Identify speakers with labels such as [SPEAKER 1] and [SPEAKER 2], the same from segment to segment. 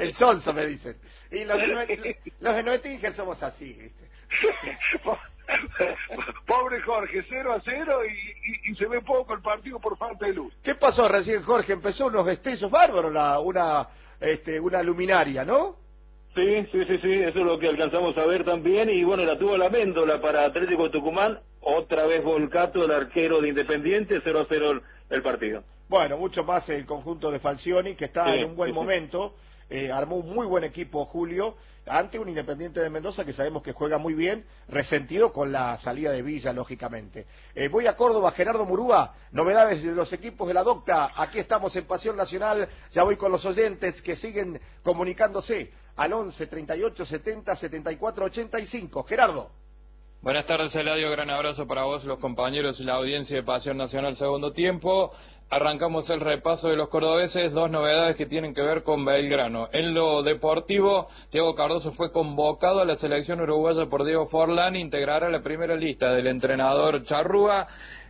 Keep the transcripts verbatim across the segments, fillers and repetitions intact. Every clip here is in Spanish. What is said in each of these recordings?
[SPEAKER 1] El sonso, me dicen. Y los de, Nue los de Nuetíger somos así, ¿viste?
[SPEAKER 2] Pobre Jorge, cero a cero y, y, y se ve poco el partido por falta de luz.
[SPEAKER 1] ¿Qué pasó recién, Jorge? Empezó unos destellos bárbaros, la, una, este, una luminaria, ¿no?
[SPEAKER 3] Sí, sí, sí, sí, eso es lo que alcanzamos a ver también. Y bueno, la tuvo la Méndola para Atlético de Tucumán. Otra vez Volcato, el arquero de Independiente, cero a cero el, el partido.
[SPEAKER 1] Bueno, mucho más el conjunto de Falcioni, que está
[SPEAKER 3] Sí,
[SPEAKER 1] en un buen
[SPEAKER 3] sí, sí.
[SPEAKER 1] momento. Eh, armó un muy buen equipo, Julio, ante un Independiente de Mendoza que sabemos que juega muy bien, resentido con la salida de Villa, lógicamente. Eh, voy a Córdoba, Gerardo Murúa, novedades de los equipos de la Docta. Aquí estamos en Pasión Nacional, ya voy con los oyentes que siguen comunicándose al once, treinta y ocho, setenta, setenta y cuatro, ochenta y cinco. Gerardo.
[SPEAKER 4] Buenas tardes, Eladio, gran abrazo para vos, los compañeros y la audiencia de Pasión Nacional segundo tiempo. Arrancamos el repaso de los cordobeses, dos novedades que tienen que ver con Belgrano. En lo deportivo, Thiago Cardoso fue convocado a la selección uruguaya por Diego Forlán, integrará la primera lista del entrenador Charrúa.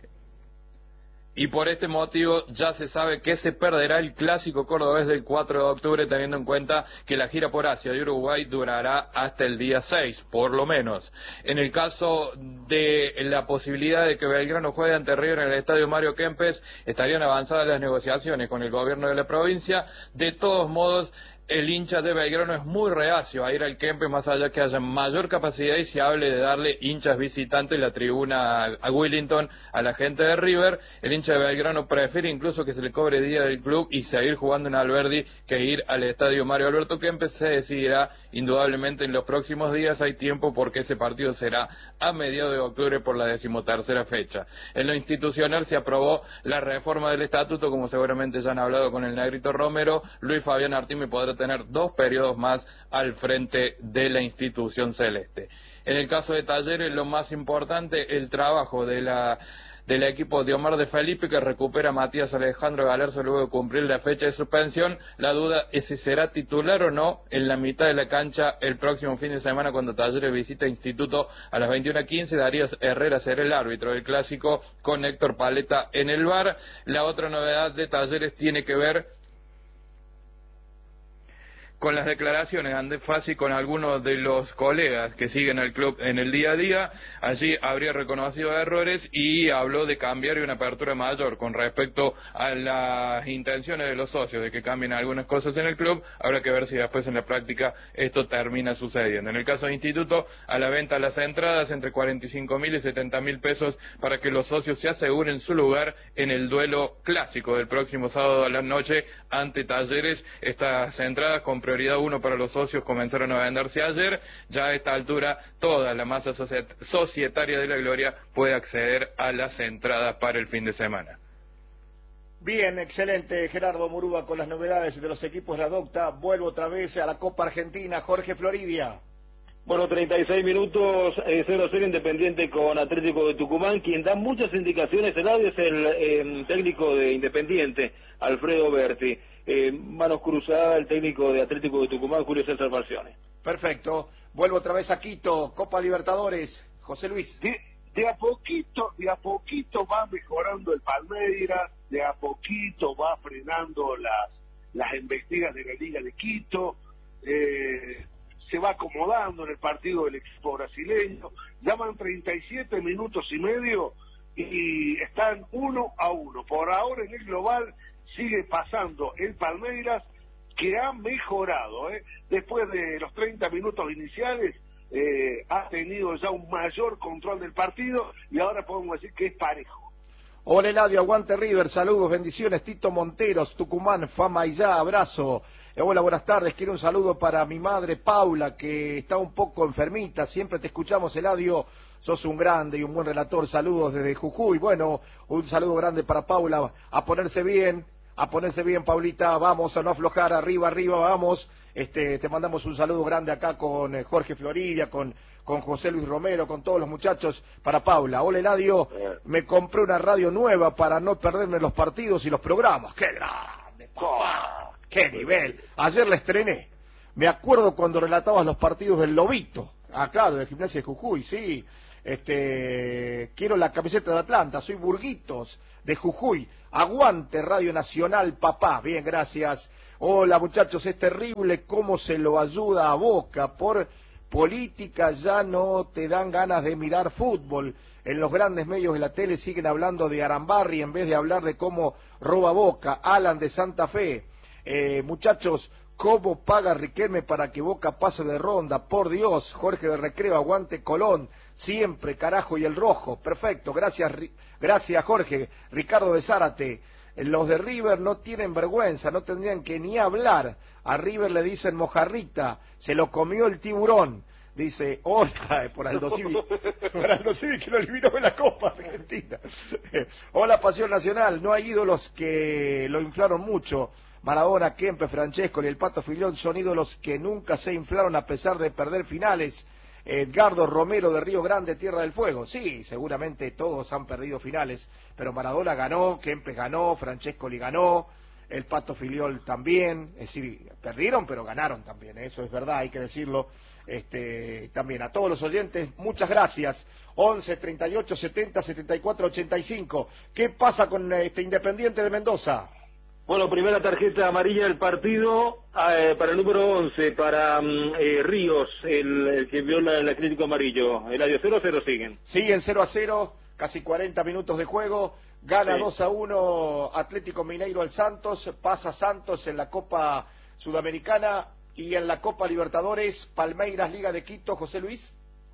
[SPEAKER 4] Y por este motivo ya se sabe que se perderá el clásico cordobés del cuatro de octubre, teniendo en cuenta que la gira por Asia de Uruguay durará hasta el día seis, por lo menos. En el caso de la posibilidad de que Belgrano juegue ante River en el estadio Mario Kempes, estarían avanzadas las negociaciones con el gobierno de la provincia. De todos modos, el hincha de Belgrano es muy reacio a ir al Kempes, más allá que haya mayor capacidad y se hable de darle hinchas visitantes la tribuna a Willington a la gente de River. El hincha de Belgrano prefiere incluso que se le cobre día del club y seguir jugando en Alberdi que ir al estadio Mario Alberto Kempes. Se decidirá indudablemente en los próximos días, hay tiempo porque ese partido será a mediados de octubre por la decimotercera fecha. En lo institucional se aprobó la reforma del estatuto, como seguramente ya han hablado con el Negrito Romero. Luis Fabián Artime podrá tener dos periodos más al frente de la institución celeste. En el caso de Talleres, lo más importante, el trabajo de la del equipo de Omar de Felipe, que recupera a Matías Alejandro Galarza luego de cumplir la fecha de suspensión. La duda es si será titular o no en la mitad de la cancha el próximo fin de semana cuando Talleres visita Instituto a las veintiuna quince. Darío Herrera será el árbitro del clásico con Héctor Paleta en el V A R. La otra novedad de Talleres tiene que ver con las declaraciones de Andrés Fassi con algunos de los colegas que siguen al club en el día a día. Allí habría reconocido errores y habló de cambiar y una apertura mayor con respecto a las intenciones de los socios de que cambien algunas cosas en el club. Habrá que ver si después en la práctica esto termina sucediendo. En el caso de Instituto, a la venta las entradas entre cuarenta y cinco mil y setenta mil pesos para que los socios se aseguren su lugar en el duelo clásico del próximo sábado a la noche ante Talleres. Estas entradas con prioridad uno para los socios comenzaron a venderse ayer. Ya a esta altura toda la masa societaria de la Gloria puede acceder a las entradas para el fin de semana.
[SPEAKER 1] Bien, excelente, Gerardo Murúa con las novedades de los equipos de la Docta. Vuelvo otra vez a la Copa Argentina, Jorge Floridia.
[SPEAKER 3] Bueno, treinta y seis minutos, eh, cero a cero Independiente con Atlético de Tucumán. Quien da muchas indicaciones, el audio es el eh, técnico de Independiente, Alfredo Berti. Eh, manos cruzadas, el técnico de Atlético de Tucumán, Julio César Falcioni.
[SPEAKER 1] Perfecto. Vuelvo otra vez a Quito, Copa Libertadores. José Luis.
[SPEAKER 2] De, de a poquito, de a poquito va mejorando el Palmeiras, de a poquito va frenando las, las embestidas de la Liga de Quito, eh, se va acomodando en el partido del equipo brasileño. Llaman treinta y siete minutos y medio y están uno a uno. Por ahora en el global sigue pasando el Palmeiras, que ha mejorado, ¿eh? Después de los treinta minutos iniciales, eh, ha tenido ya un mayor control del partido y ahora podemos decir que es parejo.
[SPEAKER 1] Hola Eladio, aguante River, saludos, bendiciones, Tito Monteros, Tucumán, fama y ya, abrazo. Eh, hola, buenas tardes, quiero un saludo para mi madre Paula, que está un poco enfermita, siempre te escuchamos Eladio, sos un grande y un buen relator, saludos desde Jujuy. Bueno, un saludo grande para Paula, a ponerse bien. A ponerse bien, Paulita, vamos a no aflojar, arriba, arriba, vamos. Este, te mandamos un saludo grande acá con eh, Jorge Floridia, con, con José Luis Romero, con todos los muchachos, para Paula. Hola, Eladio, me compré una radio nueva para no perderme los partidos y los programas. ¡Qué grande, papá! ¡Qué nivel! Ayer la estrené. Me acuerdo cuando relatabas los partidos del Lobito. Ah, claro, de Gimnasia de Jujuy, sí. Este, quiero la camiseta de Atlanta, soy Burguitos de Jujuy. Aguante Radio Nacional, papá. Bien, gracias. Hola, muchachos, es terrible cómo se lo ayuda a Boca. Por política ya no te dan ganas de mirar fútbol. En los grandes medios de la tele siguen hablando de Arambarri en vez de hablar de cómo roba Boca. Alan de Santa Fe. Eh, muchachos, ¿cómo paga Riquelme para que Boca pase de ronda? Por Dios. Jorge de Recreo, aguante Colón. Siempre, carajo, y el rojo. Perfecto, gracias, gracias Jorge. Ricardo de Zárate. Los de River no tienen vergüenza, no tendrían que ni hablar. A River le dicen mojarrita, se lo comió el tiburón. Dice, hola, por Aldo Civi, por Aldo Civi que lo eliminó en la Copa Argentina. Hola, Pasión Nacional, no hay ídolos que lo inflaron mucho. Maradona, Kempe, Francesco y el Pato Filión son ídolos que nunca se inflaron a pesar de perder finales. Edgardo Romero de Río Grande, Tierra del Fuego. Sí, seguramente todos han perdido finales, pero Maradona ganó, Kempes ganó, Francescoli ganó, el Pato Filiol también. Es decir, perdieron, pero ganaron también, eso es verdad, hay que decirlo. Este, también a todos los oyentes, muchas gracias. once, treinta y ocho, setenta, setenta y cuatro, ochenta y cinco. ¿Qué pasa con este Independiente de Mendoza?
[SPEAKER 3] Bueno, primera tarjeta amarilla del partido eh, para el número once, para eh, Ríos, el, el que viola el Atlético Amarillo. El adiós cero a cero siguen.
[SPEAKER 1] Siguen cero a cero, casi cuarenta minutos de juego. Gana sí. dos a uno Atlético Mineiro al Santos. Pasa Santos en la Copa Sudamericana y en la Copa Libertadores. Palmeiras, Liga de Quito. José Luis.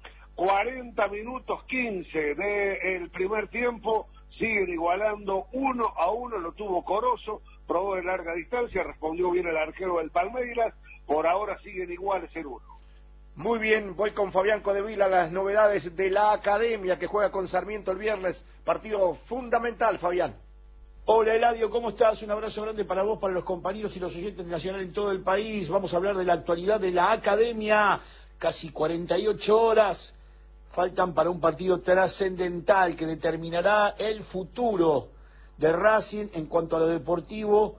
[SPEAKER 2] cuarenta minutos quince del primer tiempo. Siguen igualando uno a uno. Lo tuvo Corozo. Probó de larga distancia, respondió bien el arquero del Palmeiras, por ahora siguen iguales en uno.
[SPEAKER 1] Muy bien, voy con Fabián Codevila, las novedades de la Academia que juega con Sarmiento el viernes, partido fundamental, Fabián.
[SPEAKER 5] Hola Eladio, ¿cómo estás? Un abrazo grande para vos, para los compañeros y los oyentes de Nacional en todo el país. Vamos a hablar de la actualidad de la Academia, casi cuarenta y ocho horas faltan para un partido trascendental que determinará el futuro de Racing en cuanto a lo deportivo,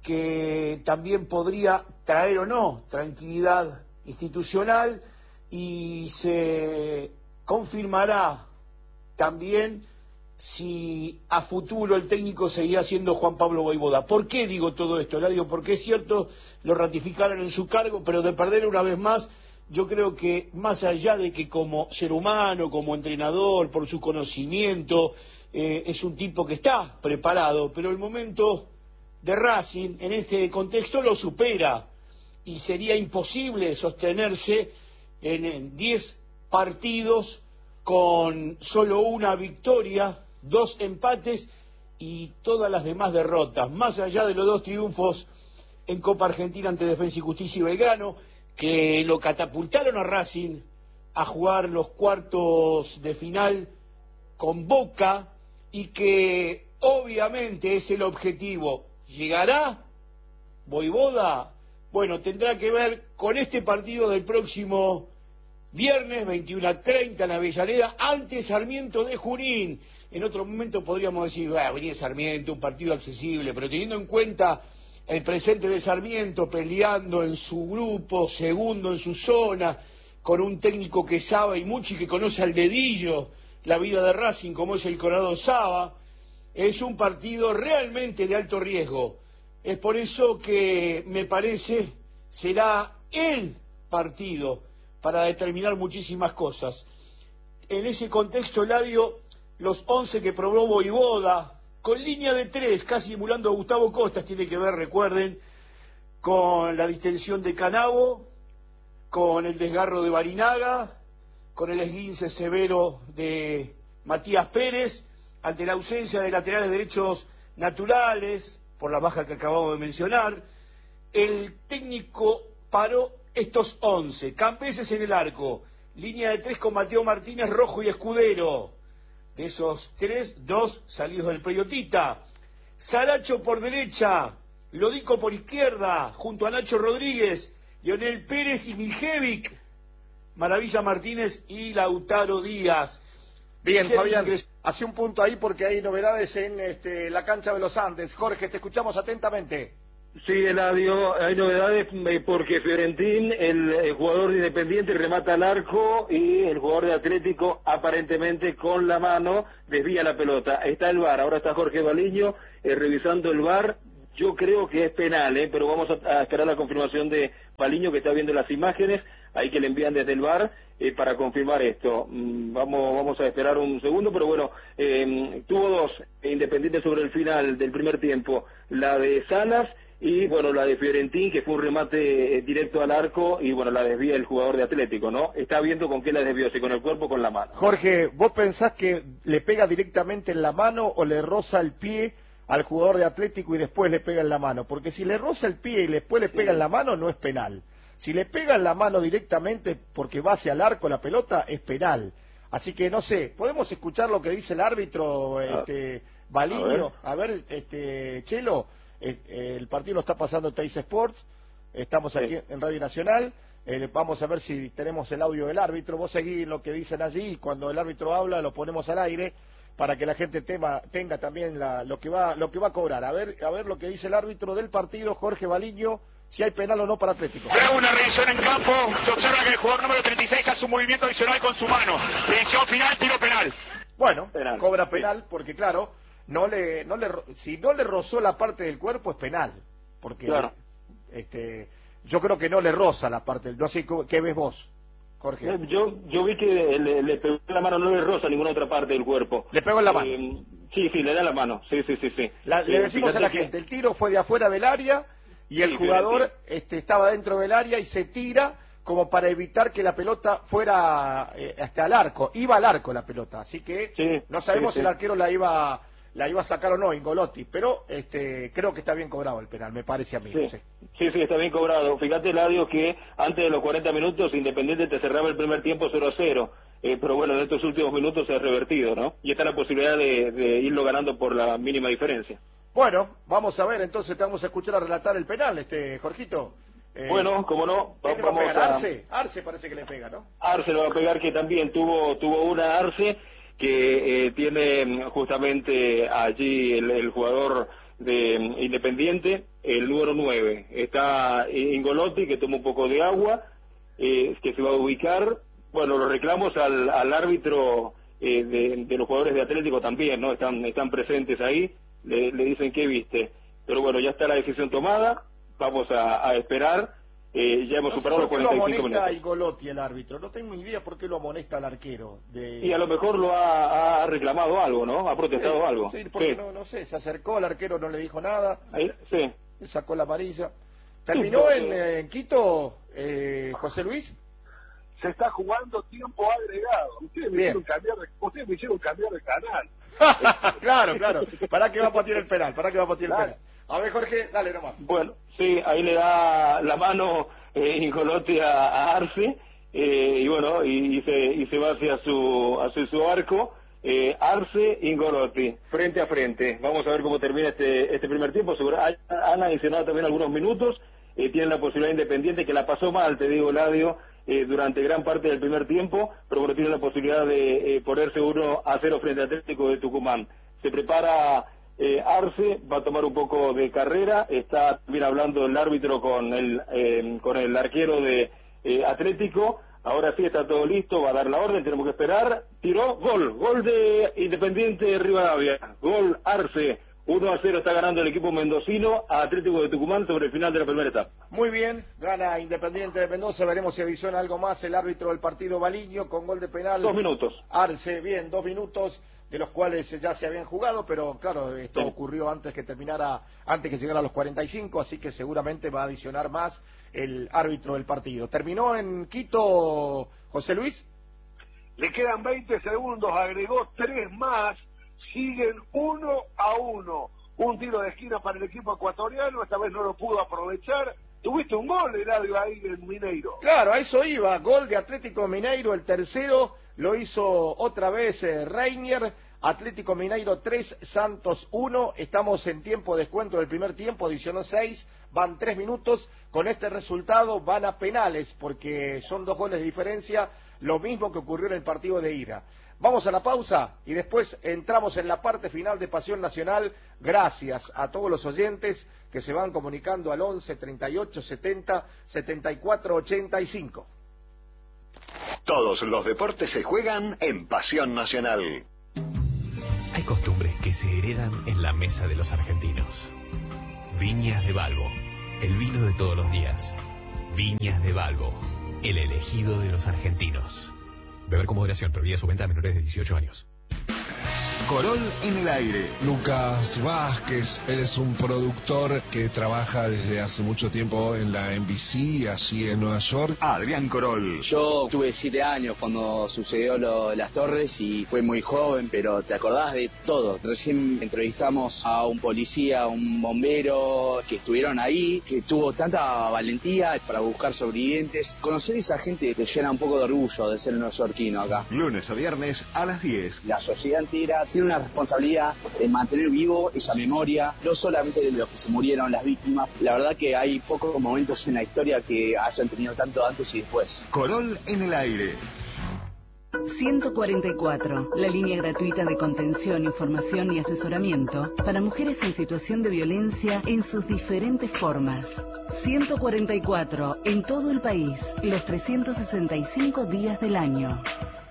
[SPEAKER 5] que también podría traer o no tranquilidad institucional, y se confirmará también si a futuro el técnico seguirá siendo Juan Pablo Vojvoda. ¿Por qué digo todo esto, Eladio? Porque es cierto, lo ratificaron en su cargo, pero de perder una vez más, yo creo que más allá de que como ser humano, como entrenador, por su conocimiento, Eh, es un tipo que está preparado, pero el momento de Racing en este contexto lo supera y sería imposible sostenerse en diez partidos con solo una victoria, dos empates y todas las demás derrotas, más allá de los dos triunfos en Copa Argentina ante Defensa y Justicia y Belgrano, que lo catapultaron a Racing a jugar los cuartos de final con Boca, y que obviamente es el objetivo. ¿Llegará Vojvoda? Bueno, tendrá que ver con este partido del próximo viernes, veintiuno a treinta en Avellaneda, ante Sarmiento de Junín. En otro momento podríamos decir, bueno, venía Sarmiento, un partido accesible, pero teniendo en cuenta el presente de Sarmiento, peleando en su grupo, segundo en su zona, con un técnico que sabe y mucho y que conoce al dedillo la vida de Racing, como es el Colorado Saba, es un partido realmente de alto riesgo. Es por eso que me parece será el partido para determinar muchísimas cosas. En ese contexto, Eladio, los once que probó Vojvoda, con línea de tres, casi emulando a Gustavo Costas, tiene que ver, recuerden, con la distensión de Canavo, con el desgarro de Barinaga, con el esguince severo de Matías Pérez, ante la ausencia de laterales derechos naturales, por la baja que acabamos de mencionar. El técnico paró estos once, Cambeses en el arco, línea de tres con Mateo Martínez, Rojo y Escudero. De esos tres, dos salidos del Preyotita. Saracho por derecha, Lodico por izquierda, junto a Nacho Rodríguez, Leonel Pérez y Miljevic, Maravilla Martínez y Lautaro Díaz.
[SPEAKER 1] Bien, Fabián, hace un punto ahí porque hay novedades en este, la cancha de los Andes. Jorge, te escuchamos atentamente.
[SPEAKER 3] Sí, Eladio, hay novedades eh, porque Fiorentín, el, el jugador de Independiente, remata al arco y el jugador de Atlético, aparentemente con la mano, desvía la pelota. Está el V A R, ahora está Jorge Baliño eh, revisando el V A R. Yo creo que es penal, eh, pero vamos a, a esperar la confirmación de Baliño, que está viendo las imágenes, ahí que le envían desde el V A R, eh, para confirmar esto. Mm, vamos vamos a esperar un segundo, pero bueno, eh, tuvo dos Independientes sobre el final del primer tiempo, la de Salas y bueno, la de Fiorentín, que fue un remate eh, directo al arco, y bueno, la desvía el jugador de Atlético, ¿no? Está viendo con qué la desvió, si con el cuerpo o con la mano.
[SPEAKER 1] Jorge, ¿vos pensás que le pega directamente en la mano o le roza el pie al jugador de Atlético y después le pega en la mano? Porque si le roza el pie y después le pega sí. en la mano, no es penal. Si le pega en la mano directamente porque va hacia el arco la pelota, es penal. Así que no sé, ¿podemos escuchar lo que dice el árbitro este, Baliño? A ver, a ver este, Chelo, eh, el partido lo está pasando Teis Sports, estamos aquí sí. en Radio Nacional, eh, vamos a ver si tenemos el audio del árbitro, vos seguís lo que dicen allí y cuando el árbitro habla lo ponemos al aire para que la gente tema, tenga también la, lo que va lo que va a cobrar. A ver, a ver lo que dice el árbitro del partido, Jorge Baliño, si hay penal o no para Atlético.
[SPEAKER 6] Luego una revisión en campo, se observa que el jugador número treinta y seis hace un movimiento adicional con su mano. Revisión final, tiro penal.
[SPEAKER 1] Bueno,
[SPEAKER 3] penal.
[SPEAKER 1] Cobra penal porque claro, no le, no le, si no le rozó la parte del cuerpo es penal, porque
[SPEAKER 3] claro.
[SPEAKER 1] este, yo creo que no le roza la parte, no sé qué ves vos, Jorge.
[SPEAKER 3] Yo yo vi que le, le pegó en la mano, no le roza ninguna otra parte del cuerpo.
[SPEAKER 1] Le pegó en la mano.
[SPEAKER 3] Eh, sí, sí, le da la mano, sí, sí, sí, sí.
[SPEAKER 1] La, le
[SPEAKER 3] eh,
[SPEAKER 1] decimos a la
[SPEAKER 3] que...
[SPEAKER 1] gente, el tiro fue de afuera del área y el sí, jugador este, estaba dentro del área y se tira como para evitar que la pelota fuera eh, hasta el arco, iba al arco la pelota, así que sí, no sabemos sí, si sí. el arquero la iba la iba a sacar o no, Ingolotti, pero este creo que está bien cobrado el penal, me parece a mí.
[SPEAKER 3] Sí,
[SPEAKER 1] no sé.
[SPEAKER 3] sí, sí, está bien cobrado. Fíjate, Eladio, que antes de los cuarenta minutos Independiente te cerraba el primer tiempo cero a cero, eh, pero bueno, en estos últimos minutos se ha revertido, ¿no? Y está la posibilidad de, de irlo ganando por la mínima diferencia.
[SPEAKER 1] Bueno, vamos a ver, entonces te vamos a escuchar a relatar el penal, este Jorgito.
[SPEAKER 3] Eh, bueno, como no,
[SPEAKER 1] va, vamos a... Arce, Arce parece que le pega, ¿no?
[SPEAKER 3] Arce lo va a pegar, que también tuvo tuvo una Arce, que eh, tiene justamente allí el, el jugador de Independiente, el número nueve. Está Ingolotti, que toma un poco de agua, eh, que se va a ubicar. Bueno, los reclamos al, al árbitro eh, de, de los jugadores de Atlético también, ¿no? Están, están presentes ahí, le, le dicen que viste. Pero bueno, ya está la decisión tomada, vamos a, a esperar. Eh, ya hemos
[SPEAKER 1] no
[SPEAKER 3] superado los cuarenta y cinco minutos.
[SPEAKER 1] ¿Por qué lo amonesta a Ingolotti el árbitro? No tengo ni idea por qué lo amonesta al arquero. De...
[SPEAKER 3] Y a lo mejor lo ha, ha reclamado algo, ¿no? Ha protestado
[SPEAKER 1] sí,
[SPEAKER 3] algo.
[SPEAKER 1] Sí, porque
[SPEAKER 3] sí.
[SPEAKER 1] No, no sé, se acercó al arquero, no le dijo nada.
[SPEAKER 3] Ahí, sí.
[SPEAKER 1] Le sacó la amarilla. ¿Terminó sí, en, eh, en Quito, eh, José Luis?
[SPEAKER 2] Se está jugando tiempo agregado. Ustedes me, hicieron cambiar de, ustedes me hicieron cambiar de canal.
[SPEAKER 1] Claro, claro. ¿Para qué va a patear el penal? ¿Para qué va a patear el penal? A ver, Jorge, dale nomás.
[SPEAKER 3] Bueno, sí, ahí le da la mano eh, Ingolotti a, a Arce, eh, y bueno, y, y, se, y se va hacia su, hacia su arco. Eh, Arce, Ingolotti, frente a frente. Vamos a ver cómo termina este, este primer tiempo. Seguro, han adicionado también algunos minutos. Eh, tienen la posibilidad Independiente, que la pasó mal, te digo, Ladio, eh, durante gran parte del primer tiempo, pero bueno, tiene la posibilidad de eh, ponerse uno a cero frente a Atlético de Tucumán. Se prepara eh, Arce, va a tomar un poco de carrera, está también hablando el árbitro con el, eh, con el arquero de eh, Atlético. Ahora sí está todo listo, va a dar la orden, tenemos que esperar. Tiró, gol, gol de Independiente de Rivadavia, gol Arce. uno a cero está ganando el equipo mendocino a Atlético de Tucumán sobre el final de la primera etapa.
[SPEAKER 1] Muy bien, gana Independiente de Mendoza, veremos si adiciona algo más el árbitro del partido Baliño con gol de penal.
[SPEAKER 3] Dos minutos.
[SPEAKER 1] Arce, bien, dos minutos, de los cuales ya se habían jugado, pero claro, esto sí. ocurrió antes que terminara, antes que llegara a los cuarenta y cinco, así que seguramente va a adicionar más el árbitro del partido. ¿Terminó en Quito, José Luis?
[SPEAKER 2] Le quedan veinte segundos, agregó tres más. Siguen uno a uno. Un tiro de esquina para el equipo ecuatoriano, esta vez no lo pudo aprovechar. Tuviste un gol, Eladio, ahí en Mineiro.
[SPEAKER 1] Claro, a eso iba. Gol de Atlético Mineiro, el tercero lo hizo otra vez eh, Reinier. Atlético Mineiro tres, Santos uno. Estamos en tiempo de descuento del primer tiempo, adicionó seis. Van tres minutos. Con este resultado van a penales, porque son dos goles de diferencia lo mismo que ocurrió en el partido de ida. Vamos a la pausa y después entramos en la parte final de Pasión Nacional. Gracias a todos los oyentes que se van comunicando al once, treinta y ocho, setenta, setenta y cuatro, ochenta y cinco.
[SPEAKER 7] Todos los deportes se juegan en Pasión Nacional.
[SPEAKER 8] Hay costumbres que se heredan en la mesa de los argentinos. Viñas de Balbo, el vino de todos los días. Viñas de Balbo, el elegido de los argentinos. Beber con moderación, prohibida su venta a menores de dieciocho años.
[SPEAKER 7] Corol en el aire.
[SPEAKER 9] Lucas Vázquez, él es un productor que trabaja desde hace mucho tiempo en la N B C, allí en Nueva York.
[SPEAKER 7] Adrián Corol.
[SPEAKER 10] Yo tuve siete años cuando sucedió lo de las torres y fue muy joven, pero te acordás de todo. Recién entrevistamos a un policía, a un bombero que estuvieron ahí, que tuvo tanta valentía para buscar sobrevivientes. Conocer a esa gente te llena un poco de orgullo de ser neoyorquino acá.
[SPEAKER 7] Lunes a viernes a las diez.
[SPEAKER 10] La sociedad entera tiene una responsabilidad de mantener vivo esa memoria, no solamente de los que se murieron, las víctimas. La verdad que hay pocos momentos en la historia que hayan tenido tanto antes y después.
[SPEAKER 7] Corol en el aire.
[SPEAKER 11] ciento cuarenta y cuatro, la línea gratuita de contención, información y asesoramiento para mujeres en situación de violencia en sus diferentes formas. ciento cuarenta y cuatro, en todo el país, los trescientos sesenta y cinco días del año.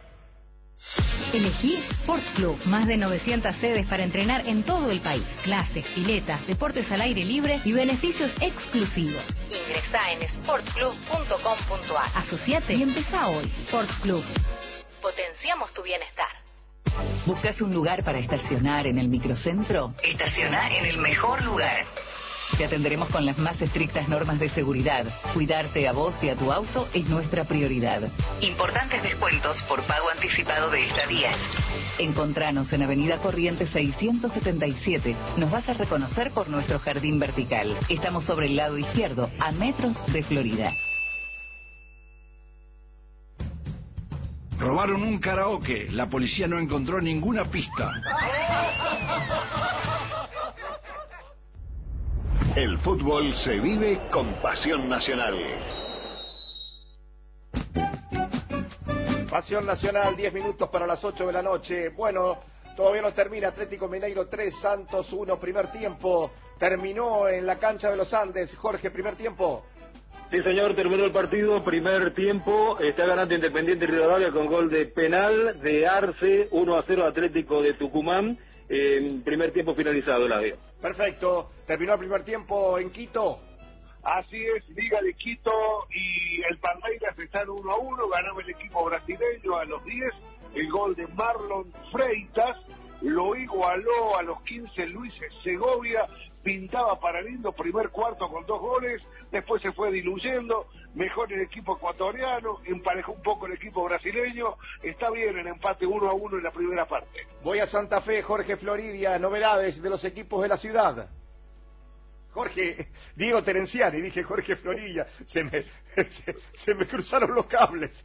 [SPEAKER 12] Elegí Sport Club, más de novecientas sedes para entrenar en todo el país. Clases, piletas, deportes al aire libre y beneficios exclusivos. Ingresá en sport club punto com punto a r. Asociate y empezá hoy. Sport Club. Potenciamos tu bienestar.
[SPEAKER 11] ¿Buscas un lugar para estacionar en el microcentro? Estaciona en el mejor lugar. Te atenderemos con las más estrictas normas de seguridad. Cuidarte a vos y a tu auto es nuestra prioridad. Importantes descuentos por pago anticipado de estadías. Encontranos en Avenida Corrientes seiscientos setenta y siete. Nos vas a reconocer por nuestro jardín vertical. Estamos sobre el lado izquierdo, a metros de Florida.
[SPEAKER 13] Robaron un karaoke. La policía no encontró ninguna pista.
[SPEAKER 7] El fútbol se vive con Pasión Nacional.
[SPEAKER 1] Pasión Nacional, diez minutos para las ocho de la noche. Bueno, todavía no termina. Atlético Mineiro tres, Santos uno, primer tiempo. Terminó en la cancha de los Andes. Jorge, primer tiempo.
[SPEAKER 3] Sí, señor, terminó el partido, primer tiempo, está ganando Independiente Rivadavia con gol de penal de Arce, uno a cero Atlético de Tucumán, eh, primer tiempo finalizado el audio.
[SPEAKER 1] Perfecto, terminó el primer tiempo en Quito.
[SPEAKER 2] Así es, Liga de Quito y el Palmeiras están uno a uno, ganaba el equipo brasileño a los diez, el gol de Marlon Freitas, lo igualó a los quince Luis Segovia, pintaba para lindo, primer cuarto con dos goles, después se fue diluyendo, mejor el equipo ecuatoriano, emparejó un poco el equipo brasileño, está bien el empate uno a uno en la primera parte.
[SPEAKER 1] Voy a Santa Fe, Jorge Floridia, novedades de los equipos de la ciudad. Jorge, Diego Terenciani, dije Jorge Floridia, se me, se, se me cruzaron los cables.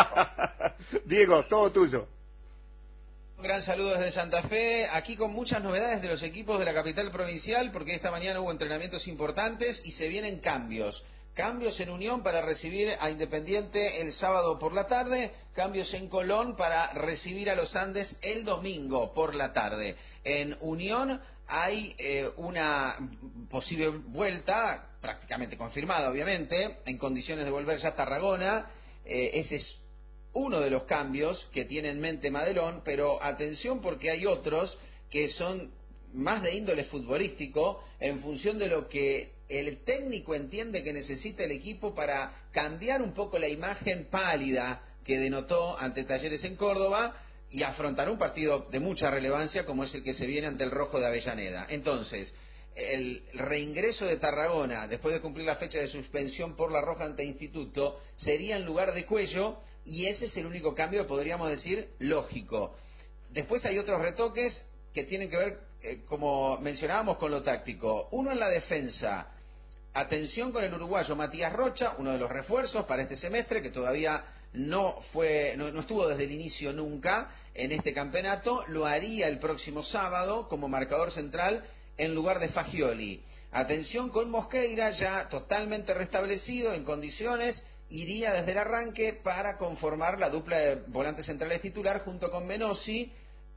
[SPEAKER 1] Diego, todo tuyo.
[SPEAKER 14] Un gran saludo desde Santa Fe, aquí con muchas novedades de los equipos de la capital provincial, porque esta mañana hubo entrenamientos importantes y se vienen cambios. Cambios en Unión para recibir a Independiente el sábado por la tarde, cambios en Colón para recibir a los Andes el domingo por la tarde. En Unión hay eh, una posible vuelta, prácticamente confirmada obviamente, en condiciones de volver ya a Tarragona, eh, ese es uno de los cambios que tiene en mente Madelón, pero atención porque hay otros que son más de índole futbolístico en función de lo que el técnico entiende que necesita el equipo para cambiar un poco la imagen pálida que denotó ante Talleres en Córdoba y afrontar un partido de mucha relevancia como es el que se viene ante el Rojo de Avellaneda. Entonces, el reingreso de Tarragona después de cumplir la fecha de suspensión por la Roja ante Instituto sería en lugar de Cuello, y ese es el único cambio que podríamos decir lógico. Después hay otros retoques que tienen que ver, eh, como mencionábamos, con lo táctico. Uno en la defensa. Atención con el uruguayo Matías Rocha, uno de los refuerzos para este semestre, que todavía no fue, no, no estuvo desde el inicio nunca en este campeonato. Lo haría el próximo sábado como marcador central en lugar de Fagioli. Atención con Mosqueira, ya totalmente restablecido, en condiciones, iría desde el arranque para conformar la dupla de volantes centrales titular junto con Menossi.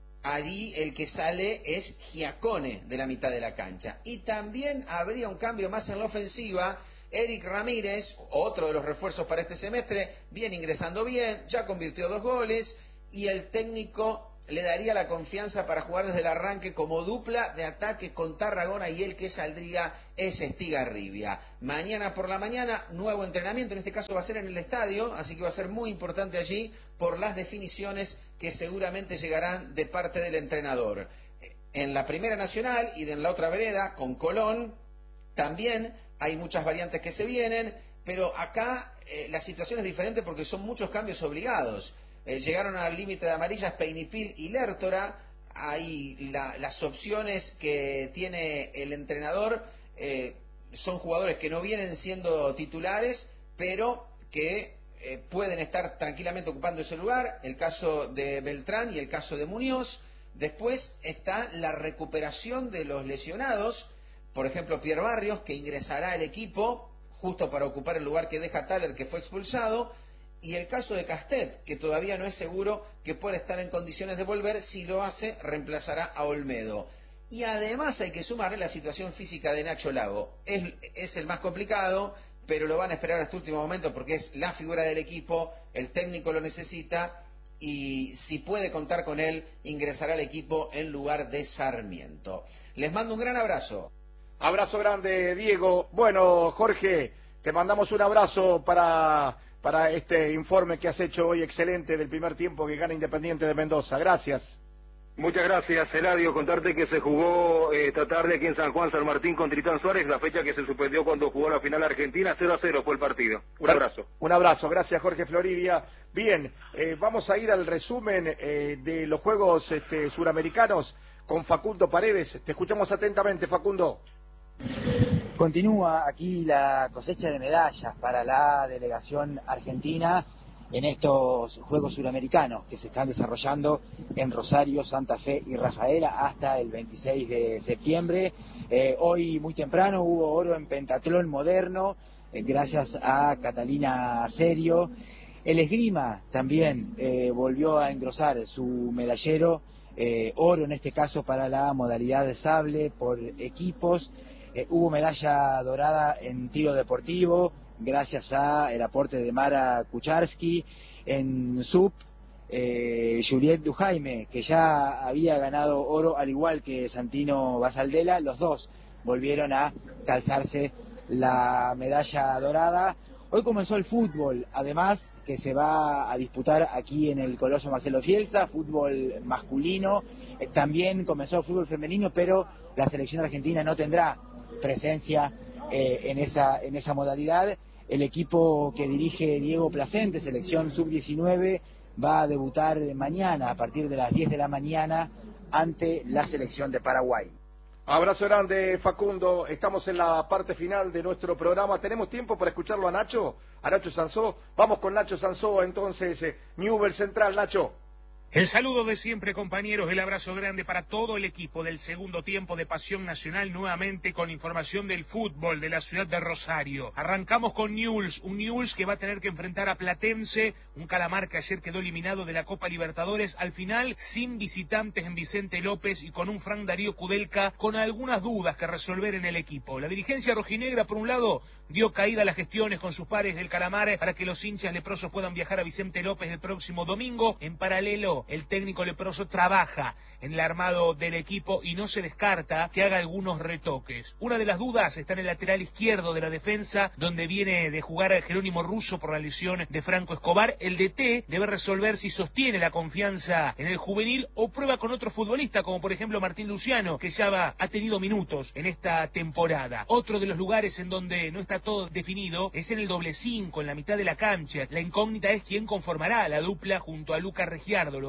[SPEAKER 14] Allí el que sale es Giacone de la mitad de la cancha. Y también habría un cambio más en la ofensiva. Eric Ramírez, otro de los refuerzos para este semestre, viene ingresando bien, ya convirtió dos goles y el técnico le daría la confianza para jugar desde el arranque como dupla de ataque con Tarragona, y el que saldría es Estigarribia. Mañana por la mañana, nuevo entrenamiento, en este caso va a ser en el estadio, así que va a ser muy importante allí por las definiciones que seguramente llegarán de parte del entrenador. En la Primera Nacional y en la otra vereda, con Colón, también hay muchas variantes que se vienen, pero acá eh, la situación es diferente porque son muchos cambios obligados. Eh, llegaron al límite de amarillas Peinipil y Lertora. Hay la, las opciones que tiene el entrenador, eh, son jugadores que no vienen siendo titulares, pero que eh, pueden estar tranquilamente ocupando ese lugar. El caso de Beltrán y el caso de Muñoz. Después está la recuperación de los lesionados, por ejemplo Pierre Barrios, que ingresará al equipo justo para ocupar el lugar que deja Thaler, que fue expulsado. Y el caso de Castet, que todavía no es seguro que pueda estar en condiciones de volver. Si lo hace, reemplazará a Olmedo. Y además hay que sumarle la situación física de Nacho Lago. Es, es el más complicado, pero lo van a esperar hasta último momento porque es la figura del equipo, el técnico lo necesita, y si puede contar con él, ingresará al equipo en lugar de Sarmiento. Les mando un gran abrazo.
[SPEAKER 1] Abrazo grande, Diego. Bueno, Jorge, te mandamos un abrazo para... para este informe que has hecho hoy, excelente, del primer tiempo que gana Independiente de Mendoza. Gracias.
[SPEAKER 3] Muchas gracias, Eladio. Contarte que se jugó eh, esta tarde aquí en San Juan San Martín con Tritán Suárez, la fecha que se suspendió cuando jugó la final Argentina. Cero a cero fue el partido. Un abrazo.
[SPEAKER 1] Un abrazo, gracias Jorge Floridia. Bien, eh, vamos a ir al resumen eh, de los Juegos este, Suramericanos con Facundo Paredes. Te escuchamos atentamente, Facundo.
[SPEAKER 15] Continúa aquí la cosecha de medallas para la delegación argentina en estos Juegos Suramericanos que se están desarrollando en Rosario, Santa Fe y Rafaela hasta el veintiséis de septiembre. Eh, hoy muy temprano hubo oro en pentatlón moderno, eh, gracias a Catalina Serio. El esgrima también eh, volvió a engrosar su medallero, eh, oro en este caso para la modalidad de sable por equipos. Eh, hubo medalla dorada en tiro deportivo, gracias a el aporte de Mara Kucharski. En S U P, eh, Juliette Dujaime, que ya había ganado oro al igual que Santino Basaldela, los dos volvieron a calzarse la medalla dorada. Hoy comenzó el fútbol, además, que se va a disputar aquí en el Coloso Marcelo Fielza, fútbol masculino. Eh, también comenzó el fútbol femenino, pero la selección argentina no tendrá presencia eh, en esa en esa modalidad. El equipo que dirige Diego Placente, selección sub diecinueve, va a debutar mañana a partir de las diez de la mañana ante la selección de Paraguay.
[SPEAKER 1] Abrazo grande, Facundo. Estamos en la parte final de nuestro programa. ¿Tenemos tiempo para escucharlo a Nacho? A Nacho Sansó. Vamos con Nacho Sansó, entonces, eh, Newell's Central, Nacho.
[SPEAKER 16] El saludo de siempre, compañeros, el abrazo grande para todo el equipo del segundo tiempo de Pasión Nacional, nuevamente con información del fútbol de la ciudad de Rosario. Arrancamos con Newell's, un Newell's que va a tener que enfrentar a Platense, un Calamar que ayer quedó eliminado de la Copa Libertadores, al final sin visitantes en Vicente López y con un Frank Darío Kudelka con algunas dudas que resolver en el equipo. La dirigencia rojinegra, por un lado, dio caída a las gestiones con sus pares del Calamar para que los hinchas leprosos puedan viajar a Vicente López el próximo domingo. En paralelo, el técnico leproso trabaja en el armado del equipo y no se descarta que haga algunos retoques. Una de las dudas está en el lateral izquierdo de la defensa, donde viene de jugar Jerónimo Russo por la lesión de Franco Escobar. El D T debe resolver si sostiene la confianza en el juvenil o prueba con otro futbolista, como por ejemplo Martín Luciano, que ya va, ha tenido minutos en esta temporada. Otro de los lugares en donde no está todo definido es en el doble cinco, en la mitad de la cancha. La incógnita es quién conformará la dupla junto a Luca Regiardo. Lo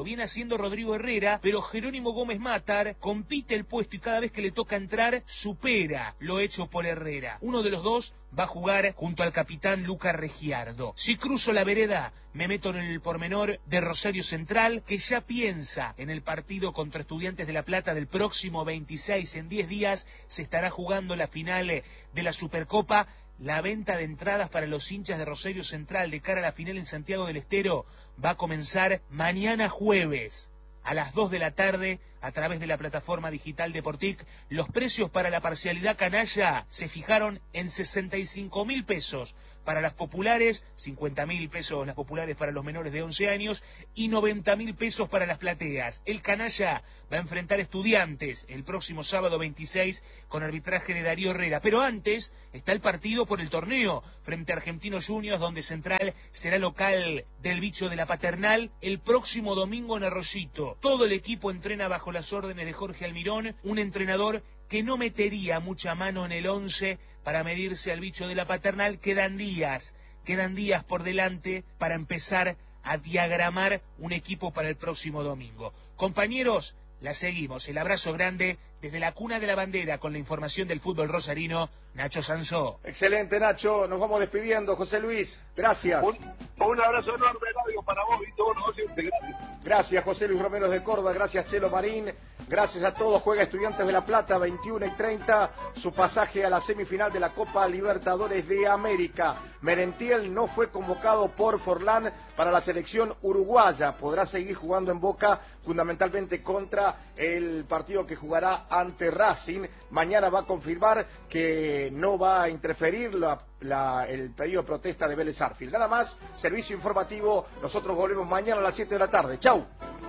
[SPEAKER 16] Lo viene haciendo Rodrigo Herrera, pero Jerónimo Gómez Matar compite el puesto y cada vez que le toca entrar, supera lo hecho por Herrera. Uno de los dos va a jugar junto al capitán Luca Regiardo. Si cruzo la vereda, me meto en el pormenor de Rosario Central, que ya piensa en el partido contra Estudiantes de La Plata del próximo veintiséis. En diez días se estará jugando la final de la Supercopa. La venta de entradas para los hinchas de Rosario Central de cara a la final en Santiago del Estero va a comenzar mañana jueves a las dos de la tarde a través de la plataforma digital de Portic. Los precios para la parcialidad canalla se fijaron en sesenta y cinco mil pesos para las populares, cincuenta mil pesos las populares para los menores de once años y noventa mil pesos para las plateas. El canalla va a enfrentar Estudiantes el próximo sábado veintiséis con arbitraje de Darío Herrera. Pero antes está el partido por el torneo frente a Argentinos Juniors, donde Central será local del bicho de la Paternal el próximo domingo en Arroyito. Todo el equipo entrena bajo las órdenes de Jorge Almirón, un entrenador que no metería mucha mano en el once para medirse al bicho de la Paternal. Quedan días, quedan días por delante para empezar a diagramar un equipo para el próximo domingo. Compañeros, la seguimos. El abrazo grande desde la cuna de la bandera con la información del fútbol rosarino, Nacho Sansó.
[SPEAKER 1] Excelente, Nacho. Nos vamos despidiendo. José Luis, gracias.
[SPEAKER 2] Un, un abrazo enorme, Radio, para vos y todos los oyentes. Gracias.
[SPEAKER 1] Gracias, José Luis Romero de Córdoba. Gracias, Chelo Marín. Gracias a todos. Juega Estudiantes de La Plata, veintiuno y treinta. Su pasaje a la semifinal de la Copa Libertadores de América. Merentiel no fue convocado por Forlán para la selección uruguaya. Podrá seguir jugando en Boca, fundamentalmente contra el partido que jugará ante Racing. Mañana va a confirmar que no va a interferir la, la, el pedido de protesta de Vélez Arfield. Nada más, servicio informativo. Nosotros volvemos mañana a las siete de la tarde. Chau.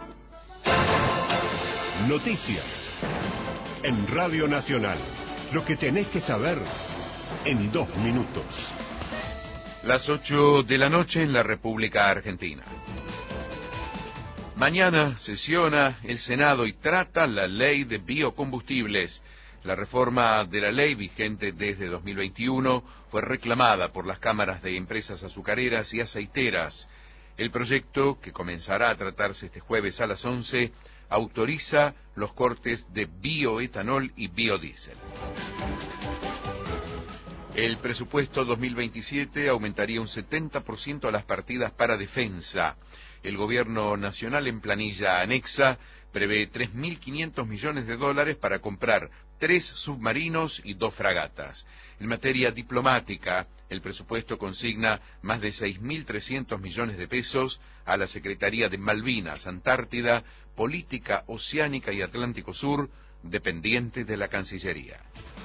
[SPEAKER 17] Noticias en Radio Nacional. Lo que tenés que saber en dos minutos.
[SPEAKER 18] Las ocho de la noche en la República Argentina. Mañana sesiona el Senado y trata la ley de biocombustibles. La reforma de la ley, vigente desde dos mil veintiuno, fue reclamada por las cámaras de empresas azucareras y aceiteras. El proyecto, que comenzará a tratarse este jueves a las once, autoriza los cortes de bioetanol y biodiesel. El presupuesto dos mil veintisiete aumentaría un setenta por ciento a las partidas para defensa. El gobierno nacional, en planilla anexa, prevé tres mil quinientos millones de dólares para comprar tres submarinos y dos fragatas. En materia diplomática, el presupuesto consigna más de seis mil trescientos millones de pesos a la Secretaría de Malvinas, Antártida, Política Oceánica y Atlántico Sur, dependiente de la Cancillería.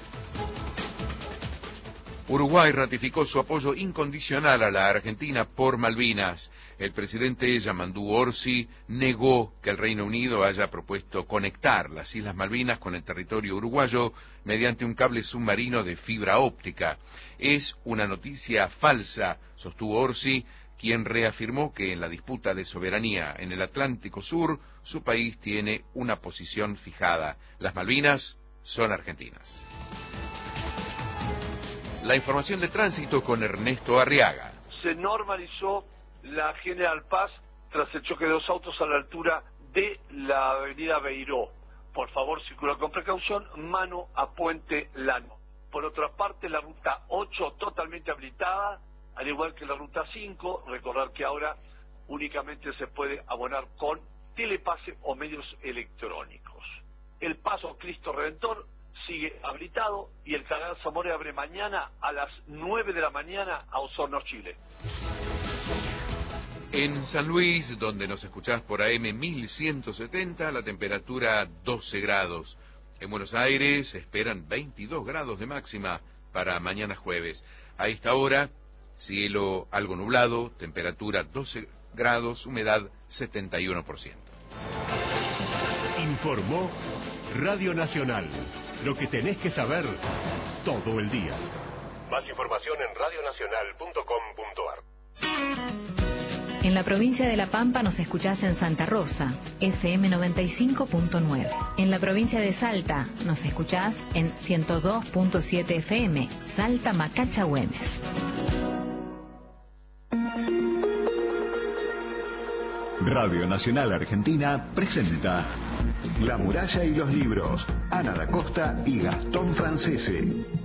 [SPEAKER 18] Uruguay ratificó su apoyo incondicional a la Argentina por Malvinas. El presidente Yamandú Orsi negó que el Reino Unido haya propuesto conectar las Islas Malvinas con el territorio uruguayo mediante un cable submarino de fibra óptica. Es una noticia falsa, sostuvo Orsi, quien reafirmó que en la disputa de soberanía en el Atlántico Sur, su país tiene una posición fijada. Las Malvinas son argentinas. La información de tránsito con Ernesto Arriaga.
[SPEAKER 2] Se normalizó la General Paz tras el choque de dos autos a la altura de la avenida Beiró. Por favor, circula con precaución, mano a Puente Lano. Por otra parte, la ruta ocho totalmente habilitada, al igual que la ruta cinco. Recordar que ahora únicamente se puede abonar con telepase o medios electrónicos. El paso Cristo Redentor sigue habilitado y el canal Zamora abre mañana a las nueve de la mañana a Osorno, Chile.
[SPEAKER 18] En San Luis, donde nos escuchás por A M mil ciento setenta, la temperatura doce grados. En Buenos Aires se esperan veintidós grados de máxima para mañana jueves. A esta hora, cielo algo nublado, temperatura doce grados, humedad setenta y uno por ciento.
[SPEAKER 17] Informó Radio Nacional. Lo que tenés que saber todo el día. Más información en radio nacional punto com punto ar.
[SPEAKER 12] En la provincia de La Pampa nos escuchás en Santa Rosa, F M noventa y cinco punto nueve. En la provincia de Salta nos escuchás en ciento dos punto siete F M, Salta Macacha Güemes.
[SPEAKER 17] Radio Nacional Argentina presenta La muralla y los libros, Ana da Costa y Gastón Francese.